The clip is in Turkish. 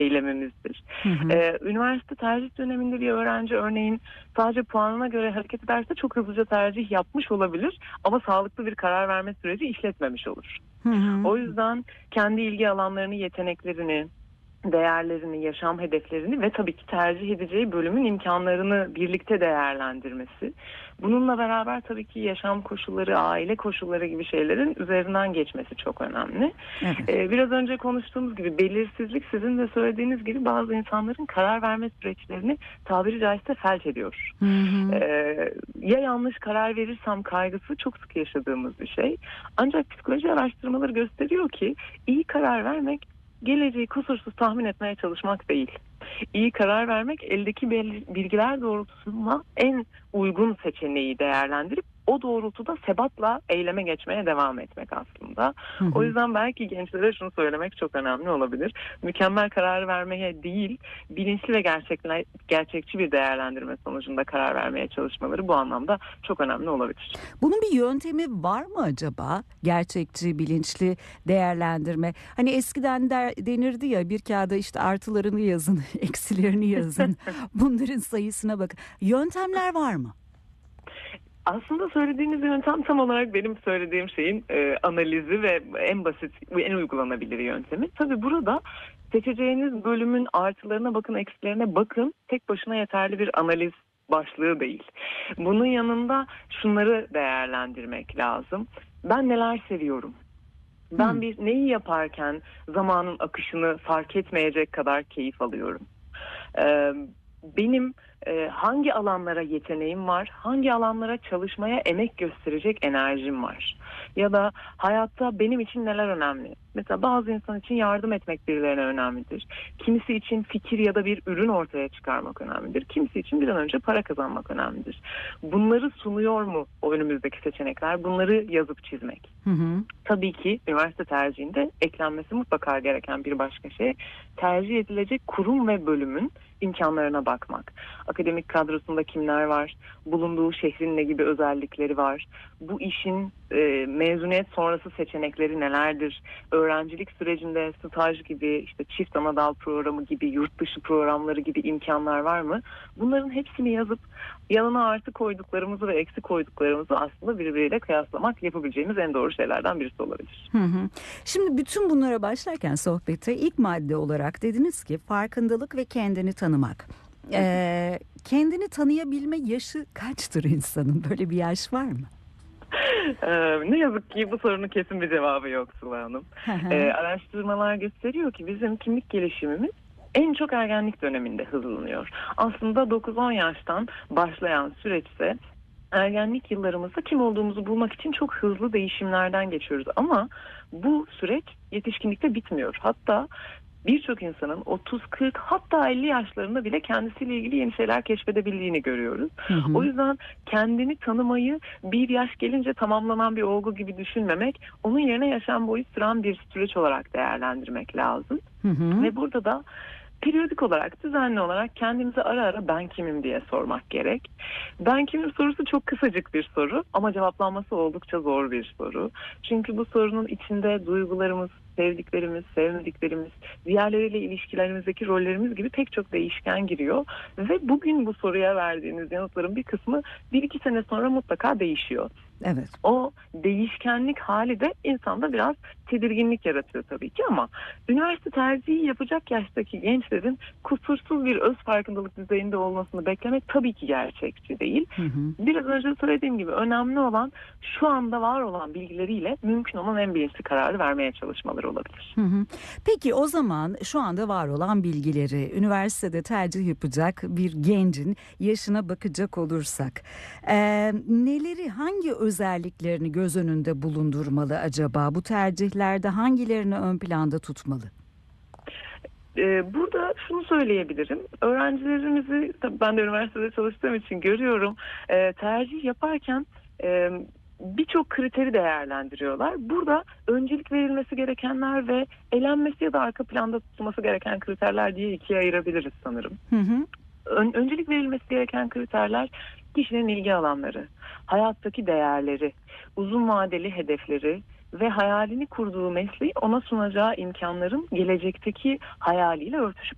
eylemimizdir. Hı hı. Üniversite tercih döneminde bir öğrenci örneğin sadece puanına göre hareket ederse çok hızlıca tercih yapmış olabilir ama sağlıklı bir karar verme süreci işletmemiş olur. Hı hı. O yüzden kendi ilgi alanlarını, yeteneklerini, değerlerini, yaşam hedeflerini ve tabii ki tercih edeceği bölümün imkanlarını birlikte değerlendirmesi. Bununla beraber tabii ki yaşam koşulları, aile koşulları gibi şeylerin üzerinden geçmesi çok önemli. Evet. Biraz önce konuştuğumuz gibi belirsizlik, sizin de söylediğiniz gibi, bazı insanların karar verme süreçlerini tabiri caizse felç ediyor. Hı hı. Ya yanlış karar verirsem kaygısı çok sık yaşadığımız bir şey. Ancak psikoloji araştırmaları gösteriyor ki iyi karar vermek geleceği kusursuz tahmin etmeye çalışmak değil. İyi karar vermek eldeki bilgiler doğrultusunda en uygun seçeneği değerlendirip o doğrultuda sebatla eyleme geçmeye devam etmek aslında. Hı O hı. yüzden belki gençlere şunu söylemek çok önemli olabilir. Mükemmel karar vermeye değil, bilinçli ve gerçekçi bir değerlendirme sonucunda karar vermeye çalışmaları bu anlamda çok önemli olabilir. Bunun bir yöntemi var mı acaba? Gerçekçi, bilinçli değerlendirme. Hani eskiden denirdi ya, bir kağıda işte artılarını yazın, eksilerini yazın. Bunların sayısına bakın. Yöntemler var mı? Aslında söylediğiniz yöntem tam olarak benim söylediğim şeyin analizi ve en basit, en uygulanabilir yöntemi. Tabii burada seçeceğiniz bölümün artılarına bakın, eksilerine bakın. Tek başına yeterli bir analiz başlığı değil. Bunun yanında şunları değerlendirmek lazım. Ben neler seviyorum? Ben Hı. bir neyi yaparken zamanın akışını fark etmeyecek kadar keyif alıyorum? Ee, Benim hangi alanlara yeteneğim var, hangi alanlara çalışmaya emek gösterecek enerjim var? Ya da hayatta benim için neler önemli? Mesela bazı insan için yardım etmek birilerine önemlidir. Kimisi için fikir ya da bir ürün ortaya çıkarmak önemlidir. Kimisi için bir an önce para kazanmak önemlidir. Bunları sunuyor mu o önümüzdeki seçenekler? Bunları yazıp çizmek. Hı hı. Tabii ki üniversite tercihinde eklenmesi mutlaka gereken bir başka şey, tercih edilecek kurum ve bölümün imkanlarına bakmak. Akademik kadrosunda kimler var? Bulunduğu şehrin ne gibi özellikleri var? Bu işin mezuniyet sonrası seçenekleri nelerdir? Öğrencilik sürecinde staj gibi, işte çift anadal programı gibi, yurt dışı programları gibi imkanlar var mı? Bunların hepsini yazıp yanına artı koyduklarımızı ve eksi koyduklarımızı aslında birbiriyle kıyaslamak yapabileceğimiz en doğru şeylerden birisi olabilir. Hı hı. Şimdi bütün bunlara başlarken sohbete ilk madde olarak dediniz ki farkındalık ve kendini tanımak. Kendini tanıyabilme yaşı kaçtır insanın? Böyle bir yaş var mı? Ne yazık ki bu sorunun kesin bir cevabı yok Sıla Hanım. Hı hı. Araştırmalar gösteriyor ki bizim kimlik gelişimimiz en çok ergenlik döneminde hızlanıyor. Aslında 9-10 yaştan başlayan süreçte ergenlik yıllarımızda kim olduğumuzu bulmak için çok hızlı değişimlerden geçiyoruz. Ama bu süreç yetişkinlikte bitmiyor. Hatta birçok insanın 30-40 hatta 50 yaşlarında bile kendisiyle ilgili yeni şeyler keşfedebildiğini görüyoruz. Hı O hı. yüzden kendini tanımayı bir yaş gelince tamamlanan bir olgu gibi düşünmemek, onun yerine yaşam boyu süren bir süreç olarak değerlendirmek lazım. Hı hı. Ve burada da periyodik olarak, düzenli olarak kendimize ara ara ben kimim diye sormak gerek. Ben kimim sorusu çok kısacık bir soru ama cevaplanması oldukça zor bir soru. Çünkü bu sorunun içinde duygularımız, sevdiklerimiz, sevmediklerimiz, diğerleriyle ilişkilerimizdeki rollerimiz gibi pek çok değişken giriyor. Ve bugün bu soruya verdiğiniz yanıtların bir kısmı 1-2 sene sonra mutlaka değişiyor. Evet. O değişkenlik hali de insanda biraz tedirginlik yaratıyor tabii ki, ama üniversite tercihi yapacak yaştaki gençlerin kusursuz bir öz farkındalık düzeyinde olmasını beklemek tabii ki gerçekçi değil. Hı hı. Biraz önce söylediğim gibi önemli olan şu anda var olan bilgileriyle mümkün olan en bilinçli kararı vermeye çalışmaları olabilir. Hı hı. Peki o zaman şu anda var olan bilgileri üniversitede tercih yapacak bir gencin yaşına bakacak olursak neleri, hangi özelliklerini göz önünde bulundurmalı acaba? Bu tercihlerde hangilerini ön planda tutmalı? Burada şunu söyleyebilirim. Öğrencilerimizi, tabii ben de üniversitede çalıştığım için görüyorum, tercih yaparken birçok kriteri değerlendiriyorlar. Burada öncelik verilmesi gerekenler ve elenmesi ya da arka planda tutulması gereken kriterler diye ikiye ayırabiliriz sanırım. Hı hı. Öncelik verilmesi gereken kriterler kişinin ilgi alanları, hayattaki değerleri, uzun vadeli hedefleri ve hayalini kurduğu mesleği ona sunacağı imkanların gelecekteki hayaliyle örtüşüp